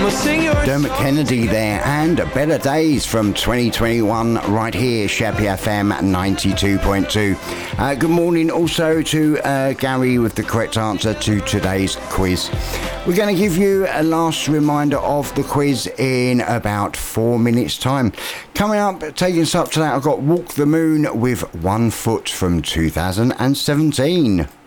Dermot Kennedy there, and Better Days from 2021 right here, Shabby FM 92.2. Good morning also to Gary with the correct answer to today's quiz. We're going to give you a last reminder of the quiz in about 4 minutes time. Coming up, taking us up to that, I've got Walk the Moon with 1 Foot from 2017.